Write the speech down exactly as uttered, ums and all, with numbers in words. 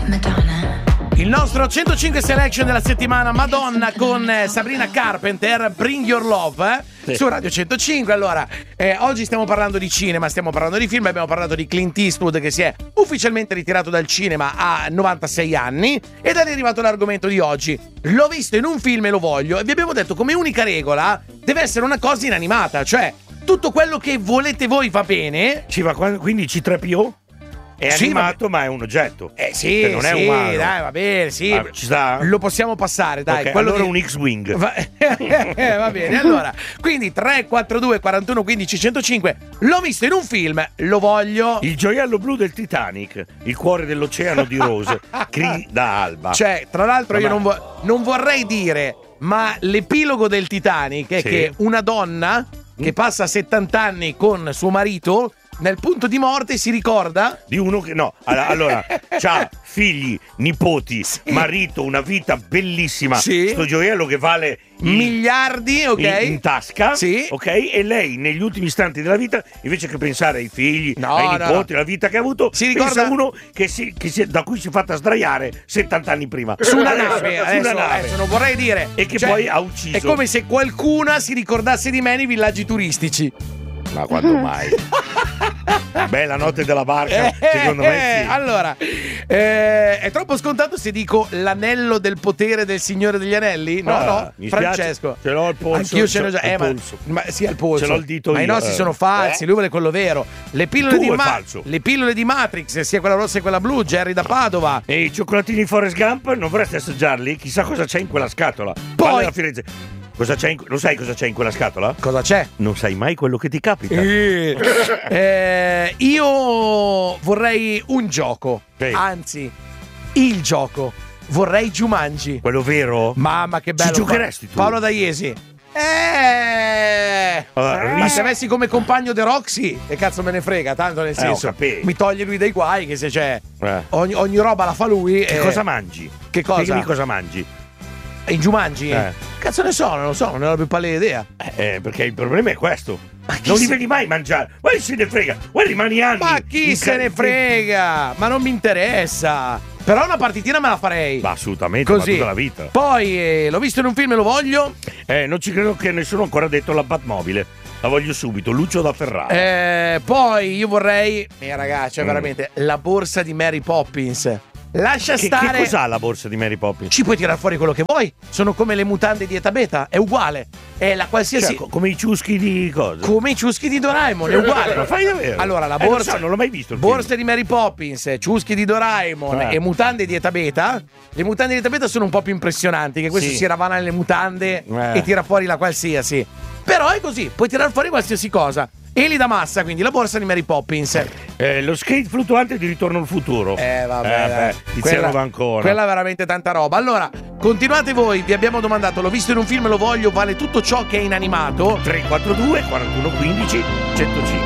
Il nostro centocinque selection della settimana, Madonna con eh, Sabrina Carpenter, Bring Your Love, eh? Sì. Su Radio centocinque. Allora, eh, oggi stiamo parlando di cinema, stiamo parlando di film, abbiamo parlato di Clint Eastwood che si è ufficialmente ritirato dal cinema a novantasei anni ed è arrivato l'argomento di oggi. L'ho visto in un film e lo voglio, e vi abbiamo detto come unica regola deve essere una cosa inanimata, cioè tutto quello che volete voi va bene. Ci va, quindi C tre P O? È sì, animato, ma è un oggetto. Eh sì, che non sì, è umano. dai, va bene, sì. Ah, ci sta? Lo possiamo passare, dai. Okay, quello allora che... un X-Wing. Va... va bene, allora. Quindi tre quattro due quarantuno quindici centocinque. L'ho visto in un film, lo voglio. Il gioiello blu del Titanic, il cuore dell'oceano di rose, Cri da Alba. Cioè, tra l'altro ma io ma... non, vo... non vorrei dire, ma l'epilogo del Titanic è sì. che una donna che passa settanta anni con suo marito nel punto di morte si ricorda di uno che no, allora c'ha figli, nipoti, sì. marito, una vita bellissima, sì. sto gioiello che vale i, miliardi, ok, in, in tasca, sì. ok, e lei negli ultimi istanti della vita, invece che pensare ai figli, no, ai no, nipoti, no. alla vita che ha avuto, si ricorda pensa uno che si, che si, da cui si è fatta sdraiare settanta anni prima su una adesso, nave, su adesso, una nave. adesso non vorrei dire, e che cioè, poi ha ucciso. È come se qualcuna si ricordasse di me nei villaggi turistici. Ma quando mai? Bella notte della barca, eh, secondo me sì. Allora, eh, è troppo scontato se dico l'anello del potere del Signore degli Anelli? No, ah, no, Francesco. Spiace. Ce l'ho al polso. Anch'io ce l'ho già. Eh, ma, ma sì, al polso. Ce l'ho il dito ma io. i nostri eh. sono falsi, eh? Lui vuole quello vero. Le pillole, tu di è Ma- falso. le pillole di Matrix, sia quella rossa che quella blu, Jerry da Padova. E i cioccolatini Forrest Gump, non vorresti assaggiarli? Chissà cosa c'è in quella scatola. Poi a Firenze. Cosa c'è in, lo sai cosa c'è in quella scatola? Cosa c'è? Non sai mai quello che ti capita. Eh, eh, io vorrei un gioco, sì. Anzi, il gioco. Vorrei Jumanji. Quello vero? Mamma che bello. Ci giocheresti tu? Paolo Daiesi. Eh, allora, ma se avessi come compagno The Roxy, che cazzo me ne frega, tanto nel senso, eh, mi toglie lui dai guai, che se c'è eh. ogni, ogni roba la fa lui. Che eh. cosa mangi? Che cosa? Spiegami cosa mangi. In Jumanji? Eh. Cazzo ne so, non lo so, non ne ho la più pallida idea. Eh, perché il problema è questo. Non li vedi mai mangiare. Ma chi se ne frega? Ma rimani anni. Ma chi se ne frega? Ma non mi interessa. Però una partitina me la farei. Ma assolutamente, così. Ma tutta la vita. Poi eh, l'ho visto in un film e lo voglio. Eh, non ci credo che nessuno ancora detto la Batmobile. La voglio subito, Lucio da Ferrara. Eh, poi io vorrei, eh, ragazzi, mm. veramente la borsa di Mary Poppins. Lascia che, stare. Che cos'ha la borsa di Mary Poppins? Ci puoi tirare fuori quello che vuoi. Sono come le mutande di Eta Beta, è uguale. È la qualsiasi. Cioè, come i ciuschi di cosa? Come i ciuschi di Doraemon, è uguale. Ma fai davvero? Allora, la eh, borsa. Non, so, non l'ho mai visto. Il borsa film. di Mary Poppins, ciuschi di Doraemon eh. e mutande di Eta Beta. Le mutande di Eta Beta sono un po' più impressionanti. Che questo sì. si ravana nelle mutande eh. e tira fuori la qualsiasi. Però è così, puoi tirare fuori qualsiasi cosa. Elida Massa, quindi la borsa di Mary Poppins. Eh, lo skate fluttuante di Ritorno al futuro. Eh vabbè, eh, beh, Tiziano D'Ancona. Quella è veramente tanta roba. Allora, continuate voi, vi abbiamo domandato, l'ho visto in un film e lo voglio, vale tutto ciò che è inanimato. tre quattro due quarantuno quindici centocinque